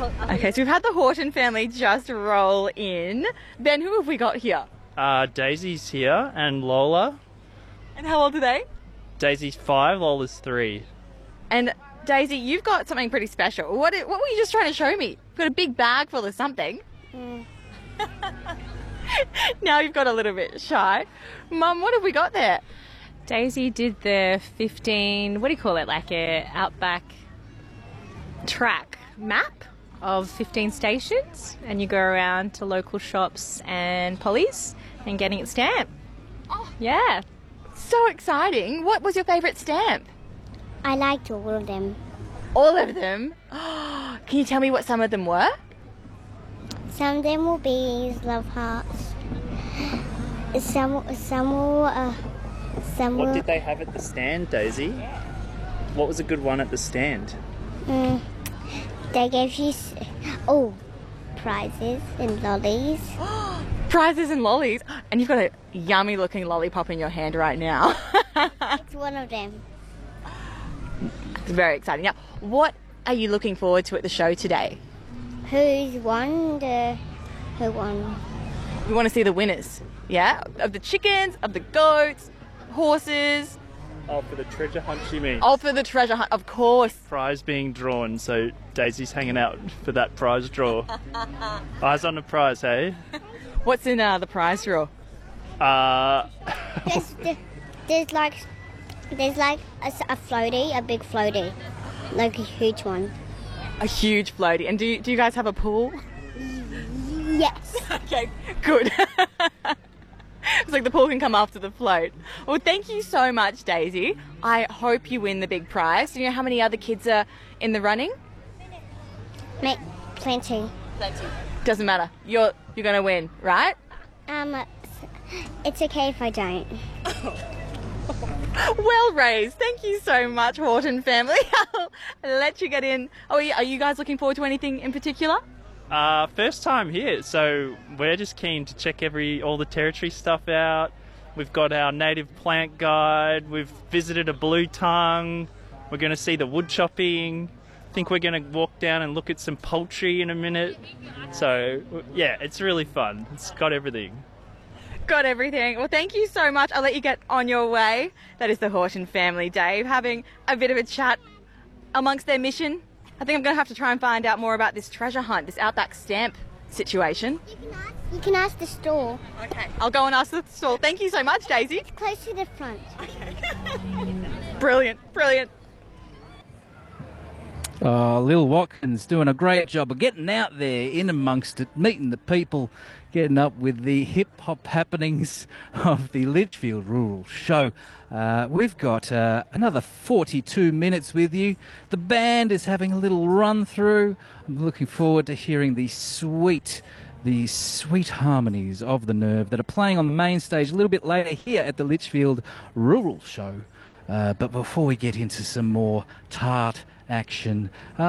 Okay, so we've had the Horton family just roll in. Ben, who have we got here? Daisy's here and Lola. And how old are they? Daisy's 5, Lola's 3. And Daisy, you've got something pretty special. What were you just trying to show me? You've got a big bag full of something. Now you've got a little bit shy. Mum, what have we got there? Daisy did the 15, what do you call it, like a outback track map of 15 stations, and you go around to local shops and Polly's and getting it stamped. Oh, yeah. So exciting. What was your favourite stamp? I liked all of them. All of them? Can you tell me what some of them were? Some of them will be love hearts. Some What did they have at the stand, Daisy? What was a good one at the stand? They gave you prizes and lollies. Prizes and lollies. And you've got a yummy looking lollipop in your hand right now. It's one of them. It's very exciting. Now, what are you looking forward to at the show today? Who won? We want to see the winners, yeah? Of the chickens, of the goats, horses. Oh, for the treasure hunt, you mean? Oh, for the treasure hunt, of course. Prize being drawn, so Daisy's hanging out for that prize draw. Eyes on the prize, hey? What's in the prize draw? There's like a floaty, a big floaty, like a huge one. A huge floaty. And do you guys have a pool? Yes. Okay, good. It's like the pool can come after the float. Well, thank you so much, Daisy. I hope you win the big prize. Do you know how many other kids are in the running? Plenty. Doesn't matter. You're going to win, right? It's okay if I don't. Well raised. Thank you so much, Horton family. I'll let you get in. Oh, are you guys looking forward to anything in particular? First time here, so we're just keen to check all the territory stuff out. We've got our native plant guide. We've visited a blue tongue. We're going to see the wood chopping. I think we're going to walk down and look at some poultry in a minute. So, yeah, it's really fun. It's got everything. Got everything. Well, thank you so much. I'll let you get on your way. That is the Horton family, Dave, having a bit of a chat amongst their mission. I think I'm going to have to try and find out more about this treasure hunt, this outback stamp situation. You can ask the store. Okay, I'll go and ask the store. Thank you so much, Daisy. It's close to the front. Brilliant, brilliant. Oh, Lil Watkins doing a great job of getting out there in amongst it, meeting the people, getting up with the hip-hop happenings of the Litchfield Rural Show. We've got another 42 minutes with you. The band is having a little run-through. I'm looking forward to hearing the sweet harmonies of the Nerve that are playing on the main stage a little bit later here at the Litchfield Rural Show. But before we get into some more tart action,